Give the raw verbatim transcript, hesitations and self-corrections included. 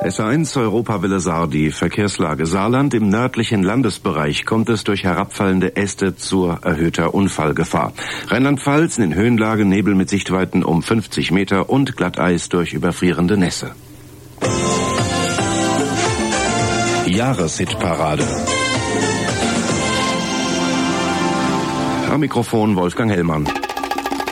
S eins Europawelle Saar, die Verkehrslage. Saarland, im nördlichen Landesbereich kommt es durch herabfallende Äste zu erhöhter Unfallgefahr. Rheinland-Pfalz in Höhenlage, Nebel mit Sichtweiten um fünfzig Meter und Glatteis durch überfrierende Nässe. Jahreshitparade. Am Mikrofon Wolfgang Hellmann.